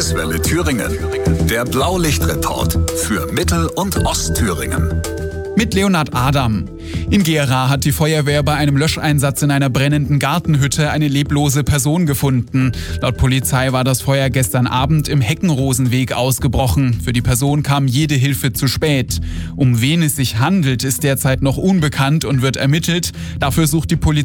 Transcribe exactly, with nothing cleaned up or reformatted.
Landeswelle Thüringen. Der Blaulichtreport für Mittel- und Ostthüringen. Mit Leonhard Adam. In Gera hat die Feuerwehr bei einem Löscheinsatz in einer brennenden Gartenhütte eine leblose Person gefunden. Laut Polizei war das Feuer gestern Abend im Heckenrosenweg ausgebrochen. Für die Person kam jede Hilfe zu spät. Um wen es sich handelt, ist derzeit noch unbekannt und wird ermittelt. Dafür sucht die Polizei